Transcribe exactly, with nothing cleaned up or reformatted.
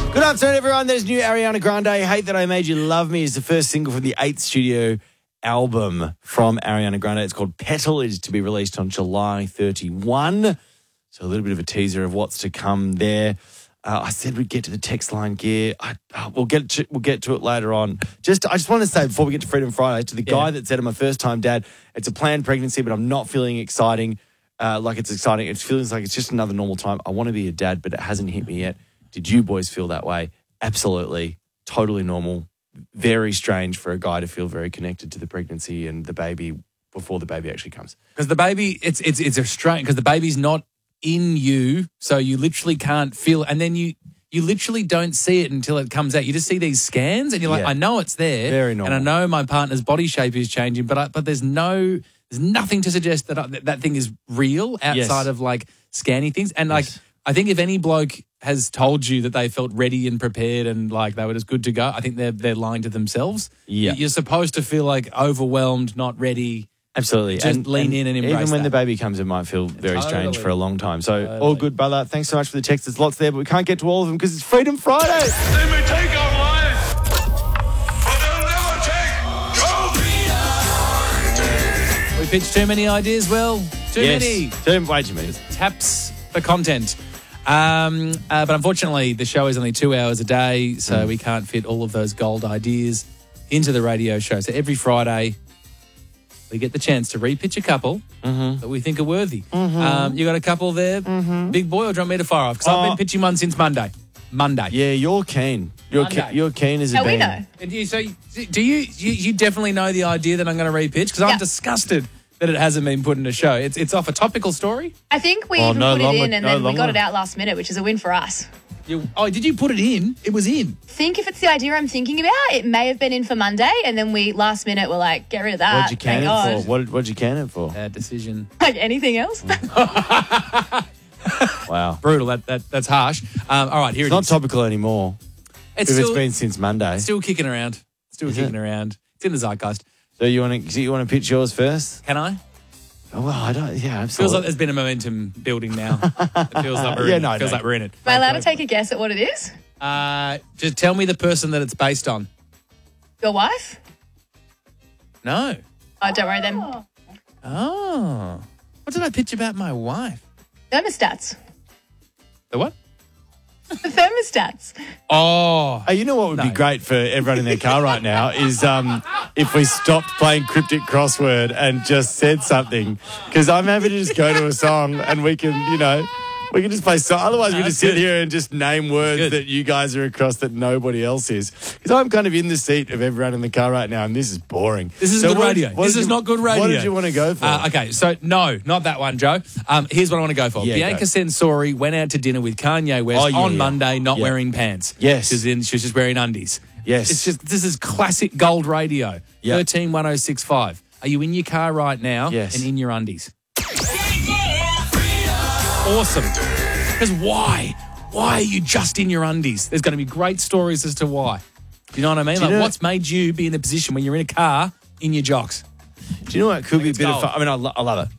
Good afternoon, everyone. There's new Ariana Grande. Hate That I Made You Love Me is the first single from the eighth studio album from Ariana Grande. It's called Petal. It is to be released on July thirty-first. So a little bit of a teaser of what's to come there. Uh, I said we'd get to the text line gear. I, uh, we'll get to, we'll get to it later on. Just I just want to say before we get to Freedom Friday to the Yeah. guy that said, "I'm my first time dad. It's a planned pregnancy, but I'm not feeling exciting. Uh, like it's exciting. It feels like it's just another normal time. I want to be a dad, but it hasn't hit me yet." Did you boys feel that way? Absolutely. Totally normal. Very strange for a guy to feel very connected to the pregnancy and the baby before the baby actually comes. Because the baby, it's it's it's a strange, because the baby's not in you, so you literally can't feel, and then you you literally don't see it until it comes out. You just see these scans, and you're like, Yeah. I know it's there, Very normal. and I know my partner's body shape is changing, but I, but there's no there's nothing to suggest that I, that, that thing is real outside Yes. of like scanning things. And like, Yes. I think if any bloke has told you that they felt ready and prepared and like they were just good to go, I think they're they're lying to themselves. Yeah. You're supposed to feel like overwhelmed, not ready. Absolutely. Just lean in and embrace Even when that. the baby comes, it might feel very strange Totally. for a long time. So all Totally. good, brother. Thanks so much for the text. There's lots there, but we can't get to all of them because it's Freedom Friday. They may take our lives, but they'll never take your We pitched too many ideas. Well, too yes. many. Too, way too many. Taps for content. Um, uh, but unfortunately, the show is only two hours a day, so we can't fit all of those gold ideas into the radio show. So every Friday, we get the chance to repitch a couple that we think are worthy. Um, you got a couple there, big boy, or do you want me to fire off? Because I've Oh. been pitching one since Monday. Monday. Yeah, you're keen. You're, Monday. ke- you're keen as a How we bean. know? And you, so you- do you, you? You definitely know the idea that I'm going to repitch? Because I'm Yeah. disgusted that it hasn't been put in a show. It's it's off a topical story. I think we Oh, even no put longer- it in and no then we got longer. it out last minute, which is a win for us. You, oh, did you put it in? It was in. Think if it's the idea I'm thinking about, it may have been in for Monday, and then we last minute were like, get rid of that. What'd you can Thank it God. for? What, what'd you can it for? Bad decision. Like anything else? Wow. Brutal. That, that that's harsh. Um, all right, here It's it not is. topical anymore. It's if still, it's been since Monday. still kicking around. Still Is kicking it? around. It's in the zeitgeist. So you want to you want to pitch yours first? Can I? Oh, well, I don't. Yeah, Feels absolutely. like there's been a momentum building now. It feels like we're Yeah, in no, it. Feels no. like we're in it. Am I allowed to take a guess at what it is? Uh, just tell me the person that it's based on. Your wife? No. Oh, don't worry then. Oh. What did I pitch about my wife? Thermostats. The what? The thermostats. Oh. Oh, you know what would be No. great for everyone in their car right now is um, if we stopped playing cryptic crossword and just said something. Because I'm happy to just go to a song and we can, you know, we can just play song. Otherwise, we That's just sit good. here and just name words Good. that you guys are across that nobody else is. Because I'm kind of in the seat of everyone in the car right now, and this is boring. This is So good what- radio. what This did is you- not good radio. What did you want to go for? Uh, okay, so no, not that one, Joe. Um, here's what I want to go for. Yeah, Bianca go. Sensori went out to dinner with Kanye West Oh, yeah, on yeah. Monday, not Yeah. wearing pants. Yes. She was, in, she was just wearing undies. Yes. It's just, this is classic gold radio. Yeah. thirteen one oh six five. Are you in your car right now Yes. and in your undies? Awesome. Because why? Why are you just in your undies? There's going to be great stories as to why. Do you know what I mean? you Like, know- what's made you be in the position when you're in a car in your jocks? Do you know what could be a it's bit of gold. fun? I mean, I, lo- I love it.